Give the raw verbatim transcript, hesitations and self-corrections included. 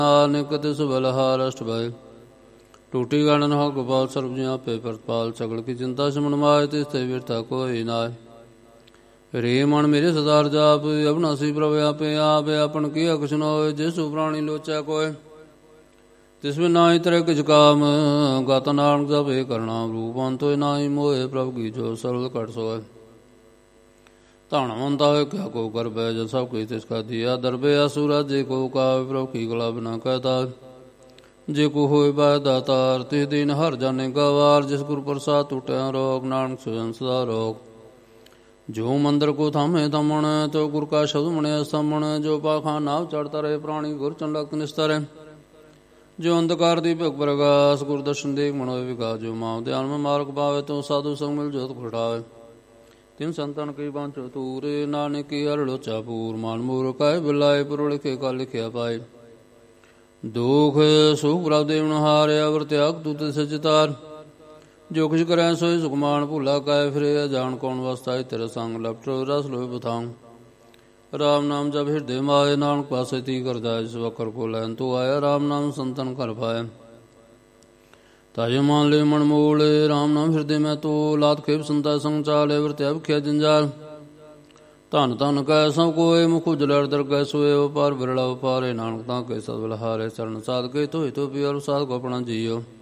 ਨਾਨਕ ਤਿਸ ਬਲਹਾਰ ਅਸ਼ਟ ਭਏ ਟੂਟੀ ਗਣਨ ਹੋ ਗੋਪਾਲ ਸਰਬ ਜੀ ਆਪੇ ਪ੍ਰਤਪਾਲ ਸਗਲ ਕੀ ਚਿੰਤਾ ਸਿਮਨ ਮਾਏ ਤਿਸ ਤੇ ਬਿਰਥਾ ਕੋਈ ਨਾਏ ਰੇ ਮਨ ਮੇਰੇ ਸਦਾਰ ਜਾਪ ਅਬਨਾਸੀ ਪ੍ਰਭ ਆਪੇ ਆਪੇ ਆਪਨ ਕੀ ਅਕਸ਼ ਨ ਹੋਏ ਜਿਸੁ ਪ੍ਰਾਣੀ ਲੋਚੈ ਕੋਇ ਤਿਸ ਬਿਨ ਨਾਹੀ ਤਰੇ ਕਿਛ ਕਾਮ ਗਤ ਨਾਨਕ ਜਪੇ ਕਰਣਾ ਰੂਪ ਅੰਤੋਇ ਨਾਹੀ ਮੋਏ ਪ੍ਰਭ ਕੀ ਜੋ ਸਰਲ ਘਟ ਸੋਇ ਧਨਵੰਤਾ ਹੋਇ ਕਿਆ ਕੋ ਕਰ ਬੈ ਜਦ ਸਭ ਕੁਛ ਤਿਸ ਕਾ ਦੀਆ ਦਰਬੇ ਅਸੁਰਾ ਜੇ ਕੋ ਕਾਵ ਪ੍ਰਭ ਕੀ ਗਲਾ ਬਿਨਾ ਕਹਿਤਾ ਜੇ ਕੋ ਹੋਇ ਬੈ ਦਾਤਾਰ ਤਿਸ ਦਿਨ ਹਰ ਜਾਣੇ ਗਵਾਰ ਜਿਸ ਗੁਰ ਪ੍ਰਸਾਦ ਟੁਟਿਆ ਰੋਗ ਨਾਨਕ ਸੁਜਨ ਸਦਾ ਰੋਗ ਜੋ ਮੰਦਰ ਕੋ ਥਾਮੇ ਥਮਣ ਤੋ ਗੁਰ ਕਾ ਸ਼ਬਦ ਮਣਿ ਸਮਣ ਜੋ ਪਾਖਾਂ ਨਾਵ ਚੜ੍ਹਤਾ ਰਹੇ ਪ੍ਰਾਣੀ ਗੁਰ ਚੰਡਕ ਨਿਸਤਰੈ ਜੋ ਅੰਧਕਾਰ ਦੀ ਭਗ ਪ੍ਰਗਾਸ ਗੁਰ ਦਰਸ਼ਨ ਦੇਖ ਮਨ ਹੋਇ ਵਿਕਾਸ ਜੋ ਮਾਉ ਧਿਆਨ ਮੈਂ ਮਾਰਗ ਪਾਵੇ ਤੋ ਸਾਧੂ ਸੰਗ ਮਿਲ ਜੋਤ ਖਟਾਵੇ ਤਿਨ ਸੰਤਨ ਕੀ ਬਾਂਚੋ ਤੂਰੇ ਨਾਨਕ ਕੀ ਹਰਿ ਲੋਚਾ ਪੂਰ ਮਨ ਮੂਰ ਕਾਇ ਬਿਲਾਏ ਪੁਰ ਲਿਖੇ ਕਾ ਲਿਖਿਆ ਪਾਏ ਦੁਖ ਸੁਖ ਪ੍ਰਭ ਦੇਵ ਨ ਹਾਰਿਆ ਵਰ ਤਿਆਗ ਤੂਤ ਸਚਿਤਾਰ ਜੋ ਕੁਛ ਕਰੈ ਸੋਇ ਸੁਖਮਾਨ ਭੁਲਾ ਕਾਇ ਫਿਰੇ ਜਾਣ ਕੌਣ ਵਸਤਾਇ ਤੇਰਾ ਸੰਗ ਲਪਟੋ ਰਸ ਲੋਇ ਬਥਾਉ ਰਾਮ ਨਾਮ ਜਪ ਹਿਰਦੇ ਮਾਏ ਨਾਨਕ ਪਾਸੇ ਤੀ ਕਰਦਾ ਜਿਸ ਵਕਰ ਕੋ ਲੈਨ ਤੂੰ ਆਇਆ ਰਾਮ ਨਾਮ ਸੰਤਨ ਕਰ ਪਾਏ ਤਾਜੇ ਮਾਨ ਲੈ ਮਨ ਮੂਲੇ ਰਾਮ ਨਾਮ ਹਿਰਦੇ ਮੈਂ ਤੋ ਲਾਤ ਖੇਪ ਸੰਤਾ ਸੰਗ ਚਾਲੇ ਵਰ ਤੇ ਅਬਖਿਆ ਜੰਜਾਲ ਧਨ ਧਨ ਕੈ ਸਭ ਕੋਏ ਮੁਖ ਉਜਲੜ ਦਰਗਹਿ ਸੋਏ ਵਪਾਰ ਵਿਰਲਾ ਵਪਾਰੇ ਨਾਨਕ ਤਾਂ ਕੇ ਸਦ ਬਲਹਾਰੇ ਚਰਨ ਸਾਧ ਕੇ ਧੋਇ ਧੋ ਪਿਆਰ ਸਾਧ ਕੋ ਆਪਣਾ ਜੀਓ